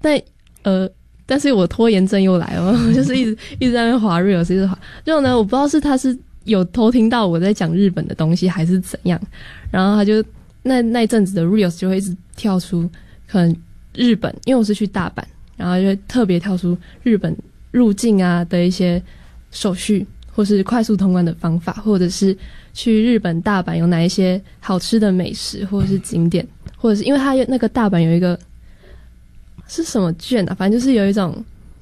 但是我拖延症又来了，我就是一直在那边滑 reels， 一直滑。就呢，我不知道是他是有偷听到我在讲日本的东西，还是怎样。然后他就那一阵子的 reels 就会一直跳出可能日本，因为我是去大阪，然后就会特别跳出日本入境啊的一些手续，或是快速通关的方法，或者是去日本大阪有哪一些好吃的美食，或者是景点，或者是因为他那个大阪有一个。是什么券啊？反正就是有一种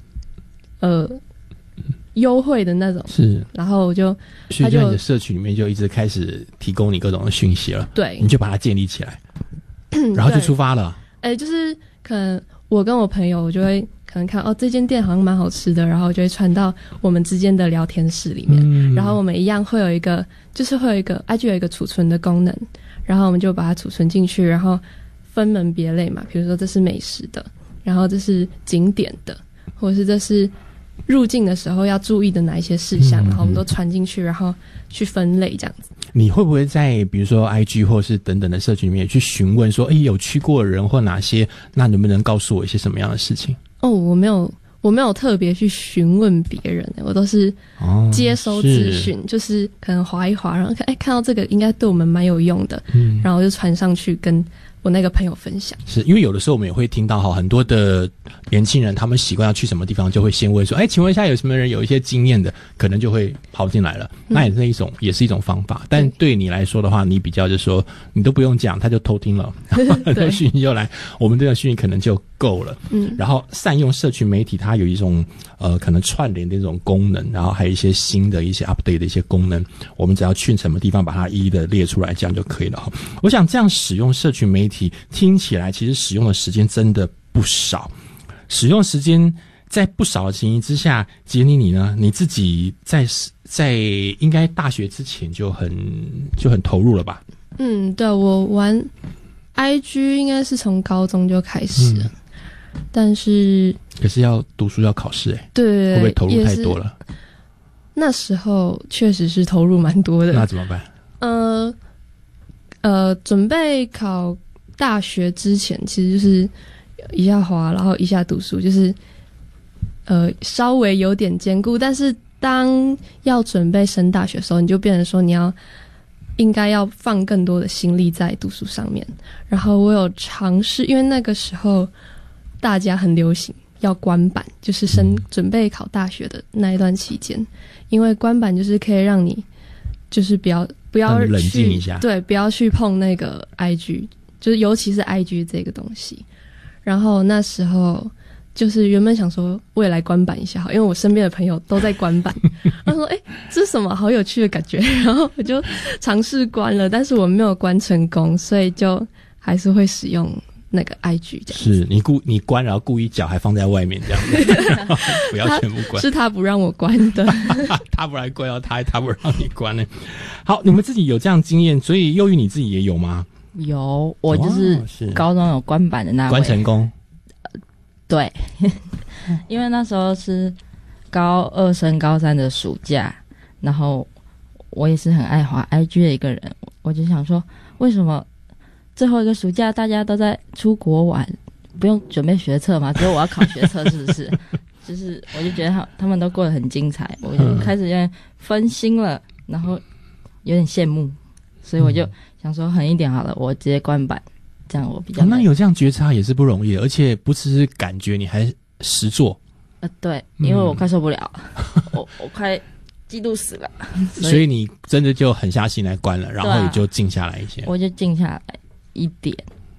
优惠的那种。是，然后他就你的社群里面就一直开始提供你各种的讯息了。 对， 你就把它建立起来，然后就出发了。 就是可能我跟我朋友，我就会可能看这间店好像蛮好吃的，然后就会传到我们之间的聊天室里面。然后我们一样会有一个，就是会有一个 IG 有一个储存的功能，然后我们就把它储存进去，然后分门别类嘛，比如说这是美食的。然后这是景点的，或者是这是入境的时候要注意的哪一些事项，然后我们都传进去，然后去分类这样子。 你会不会在比如说 IG 或是等等的社群里面去询问说，有去过的人或哪些，那能不能告诉我一些什么样的事情？ 我没有特别去询问别人，我都是接收资讯，就是可能滑一滑，然后看到这个应该对我们蛮有用的，然后就传上去跟我那个朋友分享。 是因为有的时候我们也会听到很多的年轻人，他们习惯要去什么地方，就会先问说，请问一下有什么人有一些经验的，可能就会跑进来了。那也是一种方法。但对你来说的话，你比较就是说，你都不用讲，他就偷听了，很多讯息就来，我们这个讯息可能就够了。然后善用社群媒体，它有一种可能串联的一种功能，然后还有一些新的一些 update 的一些功能，我们只要去什么地方把它一一的列出来，这样就可以了。我想这样使用社群媒体听起来其实使用的时间真的不少，使用时间在不少的情形之下，杰尼你呢？你自己在应该大学之前就很投入了吧？对， 我玩 IG 应该是从高中就开始了，但是可是要读书要考试对， 会不会投入太多了？ 那时候确实是投入蛮多的。 那怎么办？ 准备考大学之前，其实就是一下滑，然后一下读书，就是稍微有点兼顾。但是当要准备升大学的时候，你就变成说应该要放更多的心力在读书上面。然后我有尝试，因为那个时候大家很流行要关版，就是准备考大学的那一段期间，因为关版就是可以让你就是不要冷静一下， 对，不要去碰那个 IG， 就是尤其是 IG 这个东西。然后那时候就是原本想说未来关版一下好，因为我身边的朋友都在关版，他说这是什么好有趣的感觉，然后我就尝试关了，但是我没有关成功，所以就还是会使用那个 IG 这样子。 是你关，然后故意脚还放在外面这样子不要全部关， 是他不让我关的他不让关到他不让你关呢。好，你们自己有这样经验，所以佑玉你自己也有吗？ 有，我就是高中有关版的那位， 关成功。 对因为那时候是高2升高3的暑假，然后我也是很爱滑 IG 的一个人，我就想说为什么最后一个暑假大家都在出国玩，不用准备学测嘛，只有我要考学测是不是就是我就觉得他们都过得很精彩，我就开始有点分心了，然后有点羡慕，所以我就想说狠一点好了，我直接关版，这样我比较那有这样觉察也是不容易的，而且不只是感觉，你还实做。 对，因为我快受不了我快嫉妒死了所以你真的就狠下心来关了，然后也就静下来一些。 我就静下来一点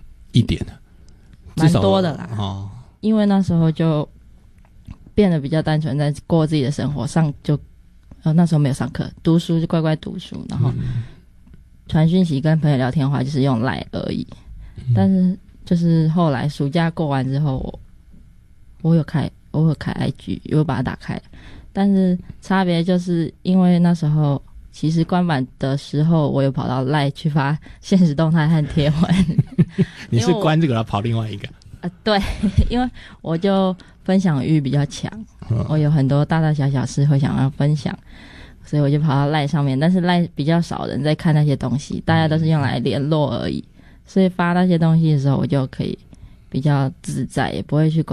蛮多的啦因为那时候就变得比较单纯，在过自己的生活上，就那时候没有上课，读书就乖乖读书，然后传讯息跟朋友聊天的话就是用 LINE 而已。但是就是后来暑假过完之后，我有开 IG， 有把它打开，但是差别就是因为那时候其实关版的时候，我有跑到 LINE 去发限时动态和贴文你是关这个然后跑另外一个对，因为我就分享欲比较强，我有很多大大小小事会想要分享，所以我就跑到 LINE 上面，但是 LINE 比较少人在看那些东西，大家都是用来联络而已，所以发那些东西的时候我就可以比较自在，也不会去管